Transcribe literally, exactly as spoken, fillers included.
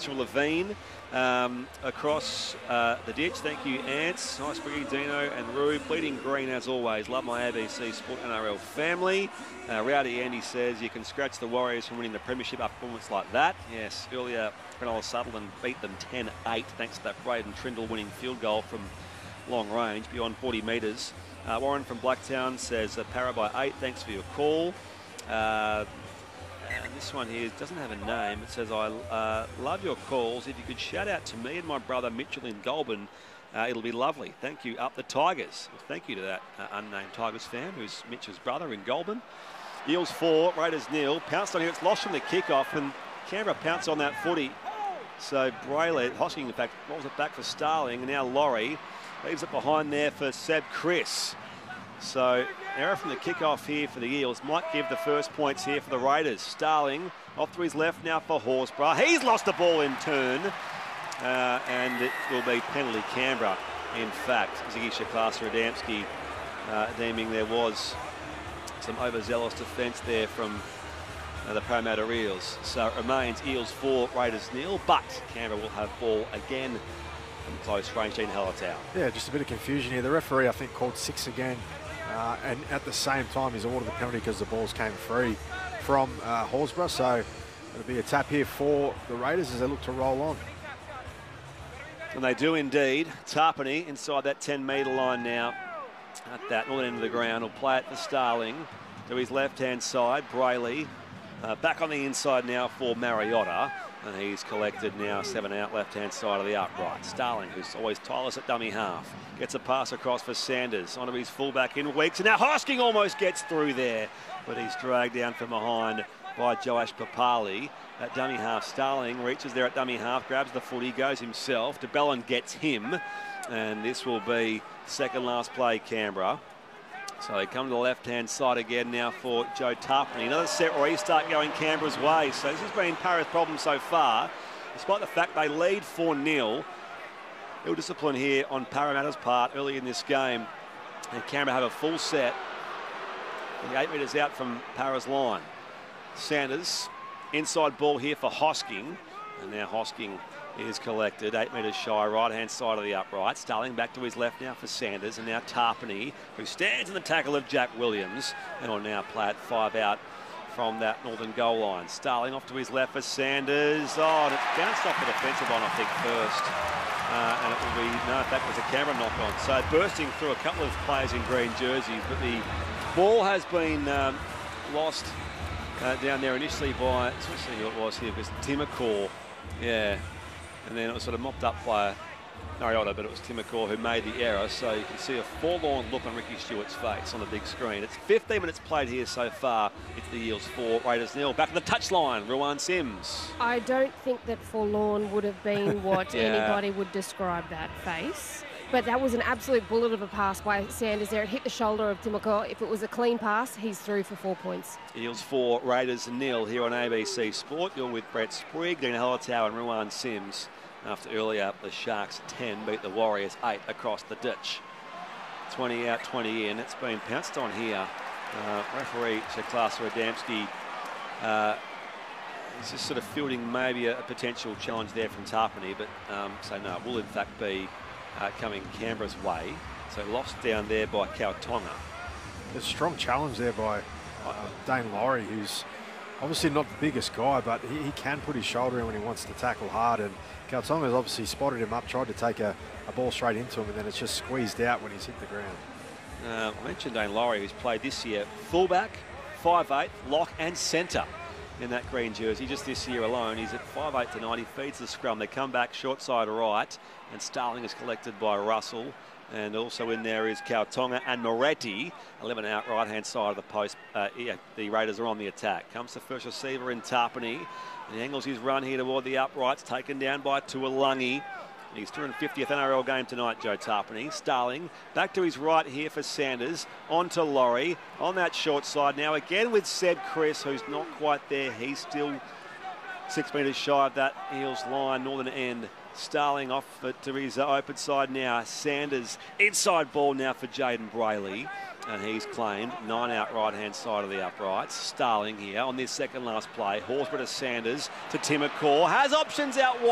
Mitchell Levine um, across uh, the ditch. Thank you, Ants. Nice, Briggy, Dino and Rue. Bleeding green as always. Love my A B C Sport N R L family. Uh, Rowdy Andy says you can scratch the Warriors from winning the premiership after performance like that. Yes, earlier Cronulla Sutherland beat them ten eight thanks to that Braden Trindle winning field goal from long range, beyond forty metres. Uh, Warren from Blacktown says uh, Para by eight, thanks for your call. Uh, and this one here doesn't have a name. It says, I uh, love your calls. If you could shout out to me and my brother Mitchell in Goulburn, uh, it'll be lovely. Thank you. Up the Tigers. Well, thank you to that uh, unnamed Tigers fan who's Mitchell's brother in Goulburn. Eels four, Raiders nil. Pounced on here. It's lost from the kickoff, and Canberra pounced on that footy. So Brayley, Hosking in fact, rolls it back for Starling, and now Laurie leaves it behind there for Seb Chris. So error from the kickoff here for the Eels might give the first points here for the Raiders. Starling off to his left now for Horsburgh. He's lost the ball in turn, uh, and it will be penalty Canberra. In fact, Ziggy Shaklas-Radamski uh, deeming there was some overzealous defence there from uh, the Parramatta Eels. So it remains Eels four, Raiders nil, but Canberra will have ball again from close range. Dean Hallertau. Yeah, just a bit of confusion here. The referee, I think, called six again, uh, and at the same time he's ordered the penalty because the balls came free from uh, Horsburgh. So it'll be a tap here for the Raiders as they look to roll on. And they do indeed. Tarpany inside that ten metre line now at that northern end of the ground. Will play it for Starling to his left-hand side. Brayley uh, back on the inside now for Mariota. And he's collected now seven out left-hand side of the upright. Starling, who's always tireless at dummy half, gets a pass across for Sanders onto his fullback in Weeks. And now Hosking almost gets through there, but he's dragged down from behind by Joash Papali at dummy half. Starling reaches there at dummy half, grabs the footy, goes himself. DeBellin gets him, and this will be second last play Canberra. So they come to the left-hand side again now for Joe Tarpany. Another set restart going Canberra's way. So this has been Para's problem so far. Despite the fact they lead four nil, ill discipline here on Parramatta's part early in this game. And Canberra have a full set. And eight metres out from Para's line. Sanders, inside ball here for Hosking. And now Hosking is collected, eight metres shy, right-hand side of the upright. Starling back to his left now for Sanders, and now Tarpany, who stands in the tackle of Jack Williams, and will now play it five out from that northern goal line. Starling off to his left for Sanders. Oh, and it bounced off the defensive line, I think, first. Uh, and it will be, no, in fact, it was a Canberra knock-on. So bursting through a couple of players in green jerseys, but the ball has been um, lost uh, down there initially by, let's see who it was here, it was Timacor. Yeah. And then it was sort of mopped up by Mariota, but it was Timacor who made the error. So you can see a forlorn look on Ricky Stewart's face on the big screen. It's fifteen minutes played here so far. It's the Eels four, Raiders nil. Back to the touchline, Ruan Sims. I don't think that forlorn would have been what yeah. anybody would describe that face. But that was an absolute bullet of a pass by Sanders there. It hit the shoulder of Timacor. If it was a clean pass, he's through for four points. Eels four, Raiders nil here on A B C Sport. You're with Brett Sprigg, Dean Hallertau and Ruan Sims. After earlier, the Sharks ten beat the Warriors eight across the ditch. twenty out, twenty in. It's been pounced on here. Uh, referee Shaklas-Radamski uh, is just sort of fielding maybe a, a potential challenge there from Tarpany, but um, so no, it will in fact be uh, coming Canberra's way. So lost down there by Kautonga. A strong challenge there by uh, Dane Laurie, who's obviously not the biggest guy, but he, he can put his shoulder in when he wants to tackle hard. And Kautonga's obviously spotted him up, tried to take a, a ball straight into him, and then it's just squeezed out when he's hit the ground. Uh, I mentioned Dane Laurie, who's played this year fullback, five eight, lock and centre in that green jersey. Just this year alone, he's at five eight to ninety, feeds the scrum. They come back short side right, and Starling is collected by Russell. And also in there is Kautonga and Moretti, eleven out right-hand side of the post. Uh, yeah, the Raiders are on the attack. Comes the first receiver in Tarpany. And he angles his run here toward the uprights, taken down by Tuolungi. His two hundred fiftieth N R L game tonight, Joe Tarpany. Starling back to his right here for Sanders. On to Laurie on that short side now. Again with Seb Chris, who's not quite there. He's still six metres shy of that Eels line, northern end. Starling off to his open side now. Sanders inside ball now for Jaden Brayley. And he's claimed nine out right-hand side of the uprights. Starling here on this second last play. Horsburgh to Sanders to Timacor. Has options out wide.